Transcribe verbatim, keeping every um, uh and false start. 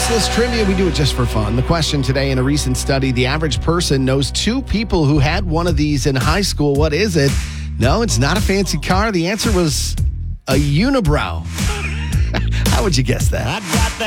Useless trivia, we do it just for fun. The question today: in a recent study, the average person knows two people who had one of these in high school. What is it? No, it's not a fancy car. The answer was a unibrow. How would you guess that? I got that.